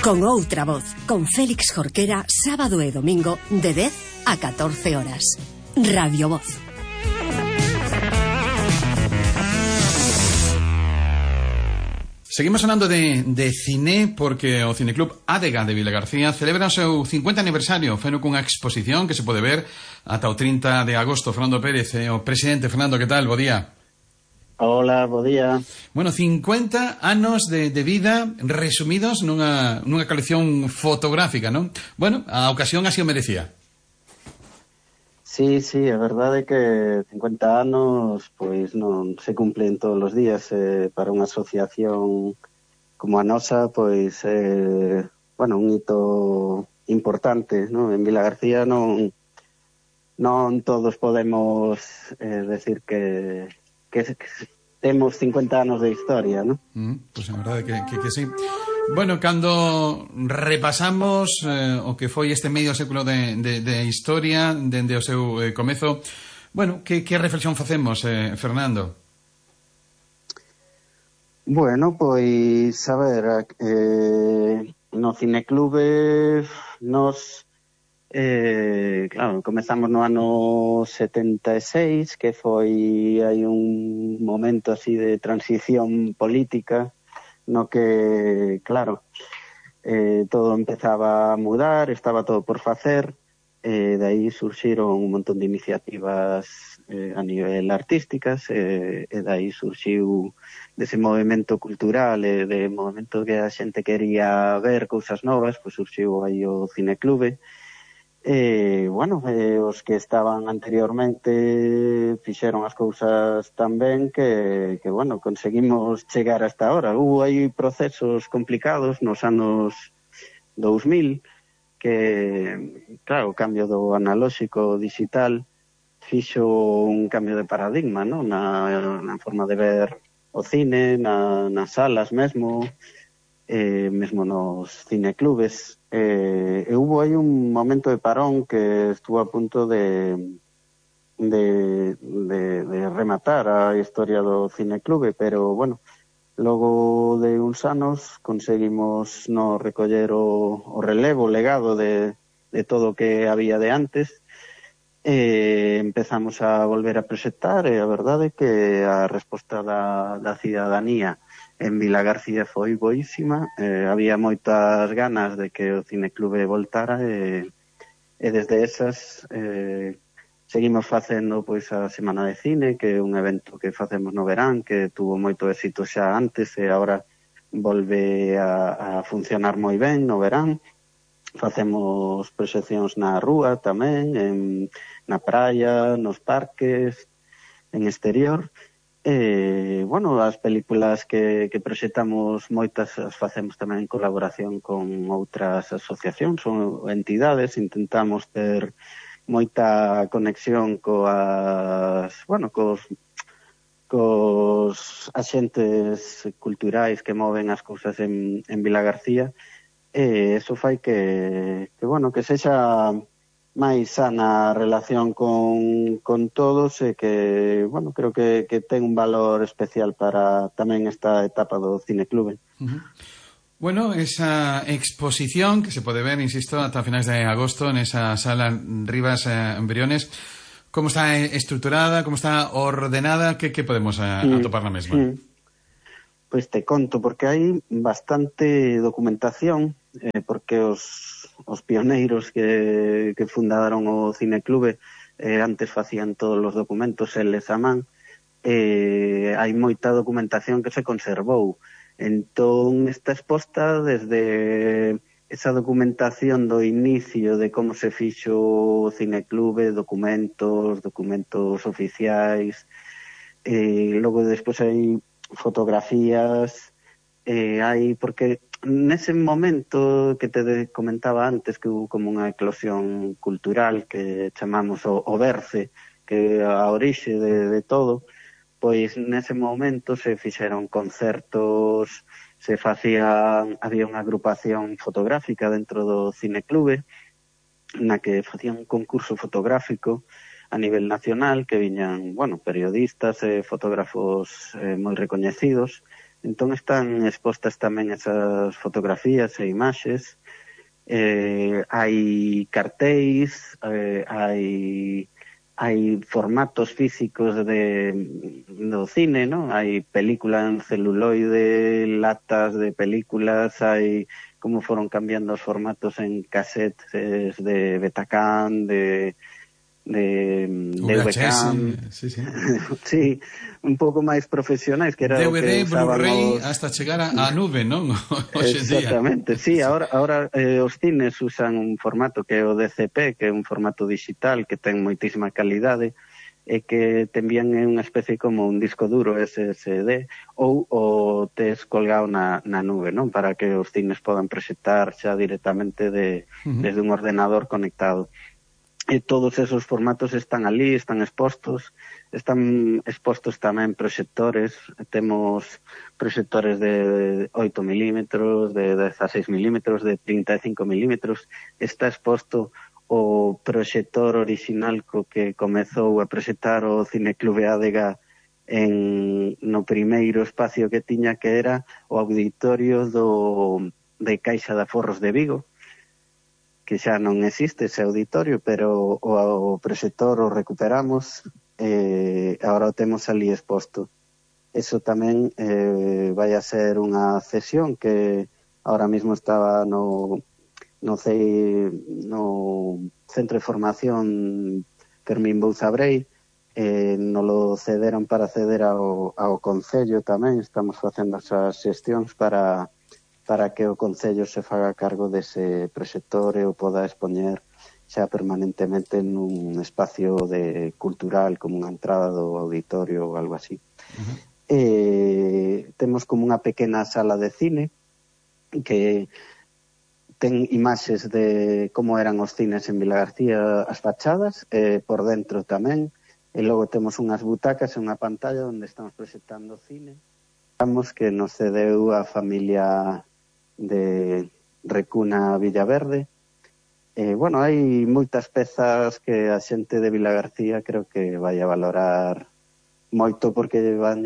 Con outra voz, con Félix Jorquera, sábado e domingo de 10 a 14 horas. Radio Voz. Seguimos hablando de cine porque o Cineclub Adega de Vilagarcía celebra o seu 50 aniversario, feno cunha exposición que se pode ver ata o 30 de agosto. Fernando Pérez, o presidente. Fernando, que tal? Bo día. Hola, bo día. Bueno, 50 anos de vida resumidos nunha colección fotográfica, non? Bueno, a ocasión así o merecía. Sí, a verdade é que 50 anos pois non se cumplen todos os días. Para unha asociación como a nosa, pois bueno, un hito importante, non? En Vilagarcía non todos podemos decir que temos 50 anos de historia, non? Pois a verdade que sí. Bueno, cando repasamos o que foi este medio século de historia dende o seu comezo, bueno, que reflexión facemos, Fernando? Bueno, pois, a ver, no Cineclube nos... claro, comezamos no ano 76, que foi hai un momento así de transición política, no que, claro, todo empezaba a mudar, estaba todo por facer, de aí surxiron un montón de iniciativas a nivel artísticas, e de aí surxiu dese movimento cultural e de movimento que a xente quería ver cousas novas, pois surxiu aí o Cineclube. Bueno, os que estaban anteriormente fixeron as cousas tan ben que bueno, conseguimos chegar hasta ahora. Hubo aí procesos complicados nos anos 2000 que, claro, o cambio do analóxico digital fixo un cambio de paradigma, non? Na forma de ver o cine, nas salas mesmo, mesmo nos cineclubes. Hubo aí un momento de parón que estuvo a punto de rematar a historia do cineclube, pero bueno, logo de uns anos conseguimos no recoller o relevo, o legado de todo o que había de antes. Empezamos a volver a proxectar e a verdade é que a resposta da cidadanía en Vilagarcía foi boísima. Había moitas ganas de que o Cineclube voltara e desde esas seguimos facendo pois a Semana de Cine, que é un evento que facemos no verán, que tuvo moito éxito xa antes e agora volve a funcionar moi ben no verán. Facemos proxeccións na rúa tamén, na praia, nos parques, en exterior. Bueno, as películas que proxectamos moitas as facemos tamén en colaboración con outras asociacións ou entidades. Intentamos ter moita conexión cos axentes culturais que moven as cousas en Vilagarcía. Eso fai que sexa máis sana a relación con todos e que, bueno, creo que ten un valor especial para tamén esta etapa do Cineclube. Bueno, esa exposición que se pode ver, insisto, ata finais de agosto nesa sala Rivas en Briones, como está estruturada, como está ordenada, que podemos atopar na mesma? Pois te conto, porque hai bastante documentación, porque os pioneiros que fundaron o Cineclube antes facían todos os documentos eles a man. Hai moita documentación que se conservou. Entón está exposta desde esa documentación do inicio de como se fixo o Cineclube, documentos oficiais, logo despois hai fotografías, hai, porque nese momento que te comentaba antes que hubo como unha eclosión cultural que chamamos o Berce, que é a orixe de todo, pois nese momento se fixeron concertos, había unha agrupación fotográfica dentro do Cineclube na que facían un concurso fotográfico a nivel nacional, que viñan, bueno, periodistas e fotógrafos moi recoñecidos, Entón están expostas tamén esas fotografías e imaxes. Hai cartéis, hai formatos físicos do cine, ¿no? Hai película en celuloide, latas de películas, hai como foron cambiando os formatos en casetes de Betacam, de VHS, sí, sí. Sí, un pouco máis profesionais, que era DVD, o que Blu-ray, usábamos. hasta chegar á nube, non? Hoxe en día. Exactamente, sí, ahora os cines usan un formato que é o DCP, que é un formato digital que ten moitísima calidade e que tamén é unha especie como un disco duro SSD ou o tes colgado na nube, non? Para que os cines podan proxectar xa directamente desde un ordenador conectado. E todos esos formatos están ali, están expostos tamén proxectores, temos proxectores de 8 milímetros, de 16 milímetros, de 35 milímetros, está exposto o proxector original co que comezou a proxectar o Cineclube Adega no primeiro espacio que tiña, que era o auditorio de Caixa de Aforros de Vigo, que xa non existe ese auditorio, pero o proxector o recuperamos e agora o temos ali exposto. Eso tamén vai a ser unha cesión que ahora mesmo estaba no Centro de Formación Fermín Bouza Brei, nolo cederon para ceder ao Concello tamén. Estamos facendo esas xestións para que o Concello se faga cargo dese proxector e o poda expoñer xa permanentemente nun espacio cultural, como unha entrada do auditorio ou algo así. Temos como unha pequena sala de cine que ten imaxes de como eran os cines en Vilagarcía, as fachadas, por dentro tamén, e logo temos unhas butacas e unha pantalla onde estamos proxectando cine. Estamos que nos cedeu a familia de Recuna Villaverde. Bueno, hai moitas pezas que a xente de Vilagarcía creo que vai a valorar moito, porque van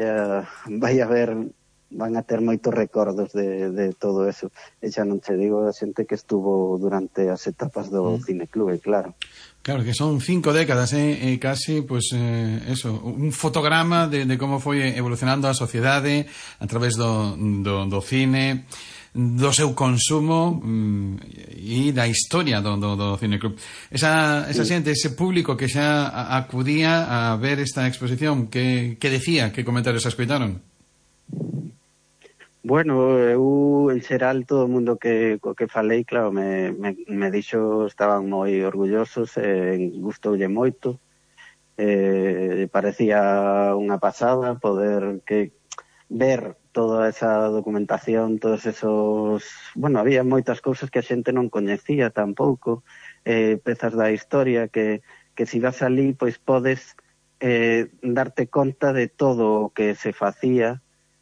a ter moitos recordos de todo eso. E xa non te digo a xente que estuvo durante as etapas do Cineclube, claro. Claro, que son 5 décadas, casi, pues, eso, un fotograma de como foi evolucionando a sociedade a través do cine, do seu consumo e da historia do Cineclub. Esa xente, ese público que xa acudía a ver esta exposición, que decía, que comentarios escoitaron? Bueno, eu, en xeral, todo o mundo que falei, claro, me dixo, estaban moi orgullosos, gustoulle moito, parecía unha pasada poder ver toda esa documentación, todos esos... Bueno, había moitas cousas que a xente non coñecía tampouco, pezas da historia que se vas ali, pois podes darte conta de todo o que se facía,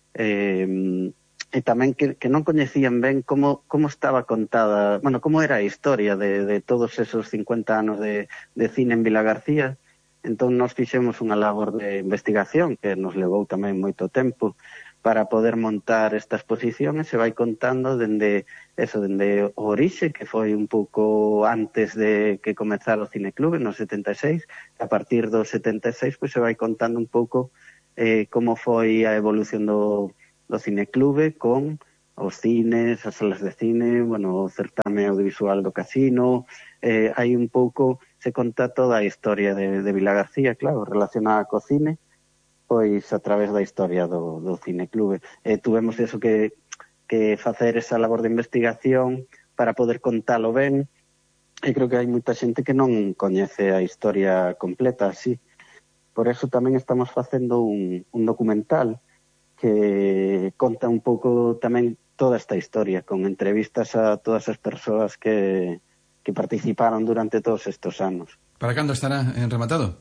e tamén que non coñecían ben como estaba contada, bueno, como era a historia de todos esos 50 anos de cine en Vilagarcía. Entón nos fixemos unha labor de investigación que nos levou tamén moito tempo para poder montar esta exposición, e se vai contando dende o orixe, que foi un pouco antes de que comezara o Cineclube, no 76, a partir do 76 pois se vai contando un pouco como foi a evolución do Cineclube con os cines, as salas de cine, bueno, o certame audiovisual do Casino. Hai un pouco, se conta toda a historia de Vilagarcía, claro, relacionada co cine, pois a través da historia do Cineclube. Tuvemos eso que facer esa labor de investigación para poder contalo ben, e creo que hai moita xente que non coñece a historia completa así. Por eso tamén estamos facendo un documental que conta un pouco tamén toda esta historia, con entrevistas a todas as persoas que participaron durante todos estos anos. Para cando estará rematado?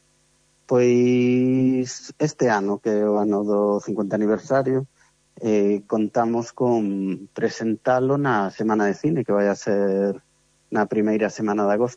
Pois este ano, que é o ano do 50 aniversario, contamos con presentalo na Semana de Cine, que vai a ser na primeira semana de agosto.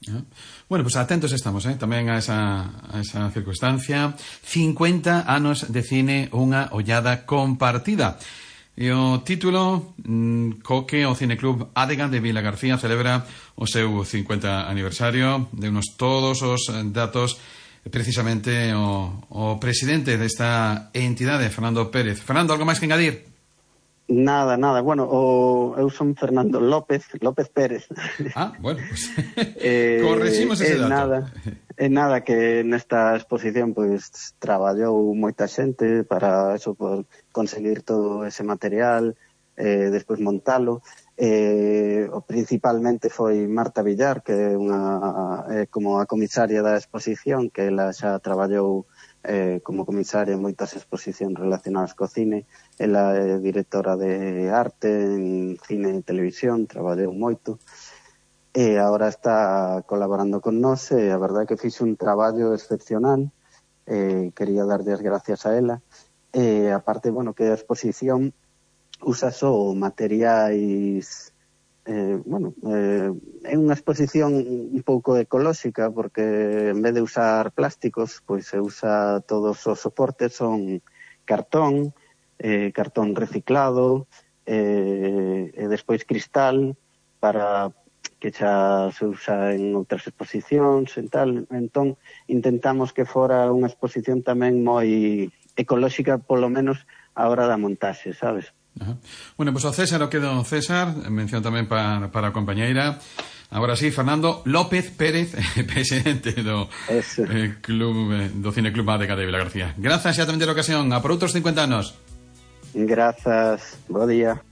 Bueno, pues atentos estamos, tamén a esa circunstancia. 50 anos de cine, unha ollada compartida. E o título co que o Cineclub Adega de Vilagarcía celebra o seu 50 aniversario. Deunos todos os datos precisamente o presidente desta entidade, Fernando Pérez. Fernando, algo máis que engadir? Nada. Bueno, eu son Fernando López Pérez. Bueno, pues correximos ese dato. Nada que nesta exposición pois traballou moita xente para eso, por conseguir todo ese material, despois montalo. Principalmente foi Marta Villar, que é como a comisaria da exposición, que ela xa traballou como comisaria en moitas exposicións relacionadas co cine. Ela é directora de arte en cine e televisión, traballou moito e agora está colaborando con nós, e a verdade é que fixe un traballo excepcional. Quería darlle as gracias a ela, e aparte, bueno, que a exposición usa só materiais é unha exposición un pouco ecolóxica, porque en vez de usar plásticos, pois se usa todos os soportes, son cartón reciclado, e despois cristal, para que xa se usa en outras exposicións e tal. Entón, intentamos que fora unha exposición tamén moi ecolóxica, polo menos a hora da montaxe, sabes? Bueno, pues o César o quedo César, mención tamén para a compañeira. Agora sí, Fernando López Pérez, presidente do Cineclub Adega de Vilagarcía. Grazas xa tamén de ocasión, a por outros 50 anos. Grazas, bo día.